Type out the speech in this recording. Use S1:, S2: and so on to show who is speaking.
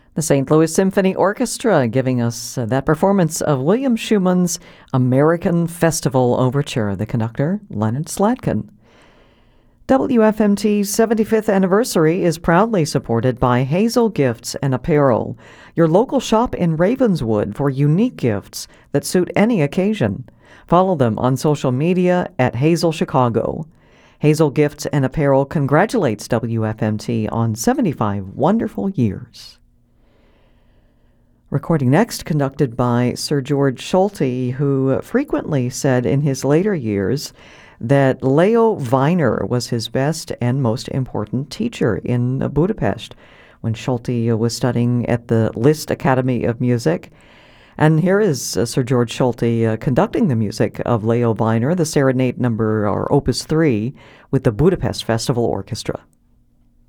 S1: The St. Louis Symphony Orchestra giving us that performance of William Schumann's American Festival Overture, the conductor, Leonard Slatkin. WFMT's 75th anniversary is proudly supported by Hazel Gifts and Apparel, your local shop in Ravenswood for unique gifts that suit any occasion. Follow them on social media at Hazel Chicago. Hazel Gifts and Apparel congratulates WFMT on 75 wonderful years. Recording next, conducted by Sir George Solti, who frequently said in his later years that Leo Weiner was his best and most important teacher in Budapest when Solti was studying at the Liszt Academy of Music. And here is Sir George Solti conducting the music of Leo Weiner, the Serenade number, or Opus 3, with the Budapest Festival Orchestra.